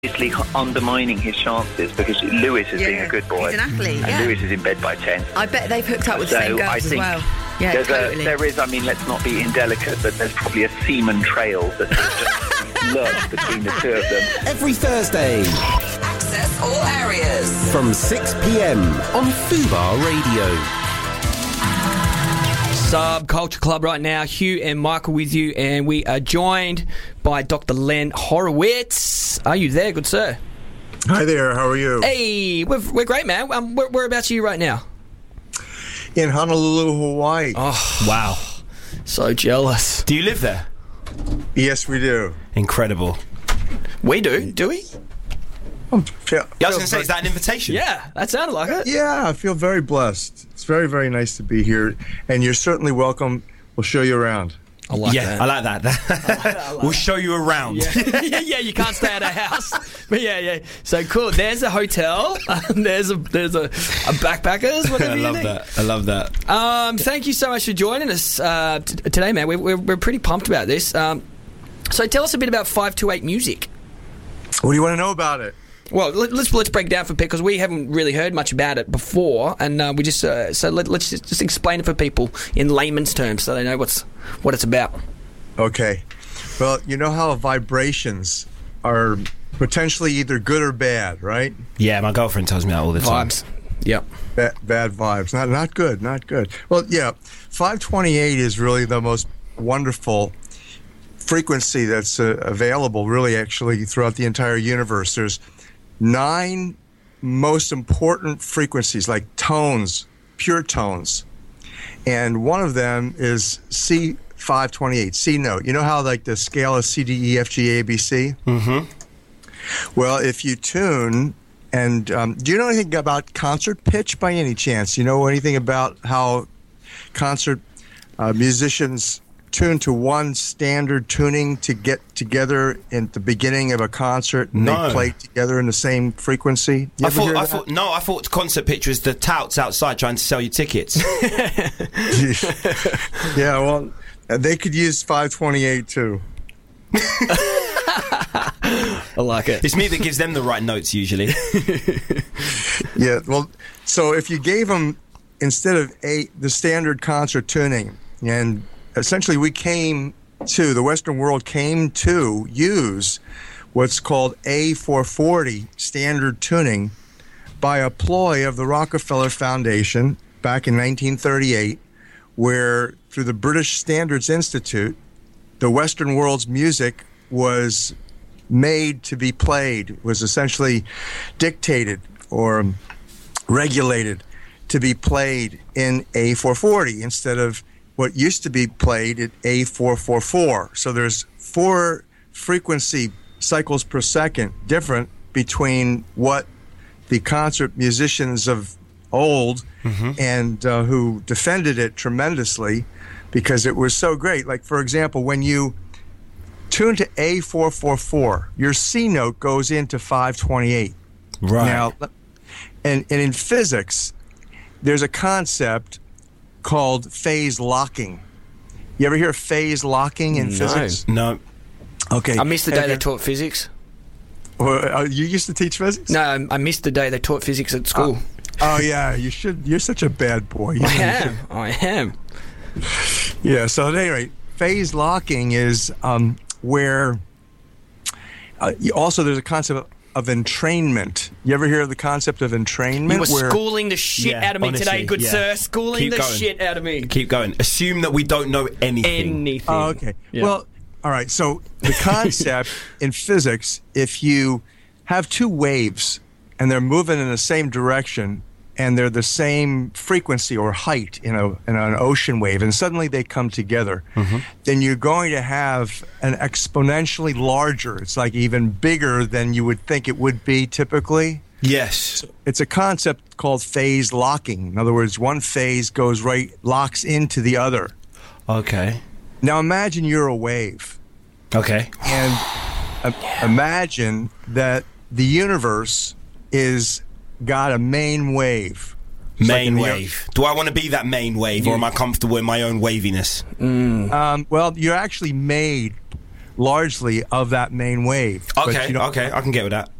obviously undermining his chances because Lewis is being a good boy. He's an athlete, and Lewis is in bed by 10. I bet they've hooked up with the same girls as well. Yeah, totally. There is, I mean, let's not be indelicate, but there's probably a semen trail that just lurks between the two of them. Every Thursday. Access all areas. From 6 p.m. on Fubar Radio. Subculture Club right now. Hugh and Michael with you, and we are joined by Dr. Len Horowitz. Are you there, good sir? Hi there, how are you? Hey, we're great, man. Whereabouts are you right now? In Honolulu, Hawaii. Oh, wow. So jealous. Do you live there? Yes, we do. Incredible. We do we? I was going to say, is that an invitation? Yeah, that sounded like it. Yeah, I feel very blessed. It's very, very nice to be here, and you're certainly welcome. We'll show you around. I like that. I like that. We'll show you around. Yeah, you can't stay at our house. But yeah. So cool. There's a hotel. There's a backpackers. Whatever you need. I love that. Thank you so much for joining us today, man. We're pretty pumped about this. So tell us a bit about 528 Music. What do you want to know about it? Well, let's break it down for people because we haven't really heard much about it before, and we just let's just explain it for people in layman's terms so they know what it's about. Okay. Well, you know how vibrations are potentially either good or bad, right? Yeah, my girlfriend tells me that all the time. Vibes. Yep. Bad vibes. Not good. Not good. Well, yeah. 528 is really the most wonderful frequency that's available, really, actually, throughout the entire universe. There's 9 most important frequencies, like tones, pure tones. And one of them is C528, C note. You know how, like, the scale is C, D, E, F, G, A, B, C? Mm-hmm. Well, if you tune, and do you know anything about concert pitch by any chance? You know anything about how concert musicians tune to one standard tuning to get together at the beginning of a concert, and they play together in the same frequency? I thought concert pitch was the touts outside trying to sell you tickets. Yeah, well, they could use 528 too. I like it. It's me that gives them the right notes usually. Yeah, well, so if you gave them, instead of the standard concert tuning, and essentially the Western world came to use what's called A440 standard tuning by a ploy of the Rockefeller Foundation back in 1938, where through the British Standards Institute, the Western world's music was made to be played, was essentially dictated or regulated to be played in A440 instead of what used to be played at A444. So there's 4 frequency cycles per second different between what the concert musicians of old and who defended it tremendously because it was so great. Like, for example, when you tune to A444, your C note goes into 528. Right. Now, and in physics, there's a concept called phase locking. You ever hear of phase locking in physics? No. Okay. I missed the day they taught physics. You used to teach physics? No, I missed the day they taught physics at school. Oh yeah, you should. You're such a bad boy. I am. Yeah, so at any rate, phase locking is where also there's a concept of entrainment. You ever hear of the concept of entrainment? You were schooling the shit out of me today, good sir. Schooling shit out of me. Keep going. Assume that we don't know anything. Oh, okay. Yeah. Well, all right. So the concept in physics, if you have 2 waves and they're moving in the same direction and they're the same frequency or height in an ocean wave, and suddenly they come together, then you're going to have an exponentially larger, it's like even bigger than you would think it would be typically. Yes. So it's a concept called phase locking. In other words, one phase locks into the other. Okay. Now imagine you're a wave. Okay. And imagine that the universe is got a main wave. Main wave. Do I want to be that main wave, or am I comfortable in my own waviness? Well, you're actually made largely of that main wave. Okay, okay, I can get with that.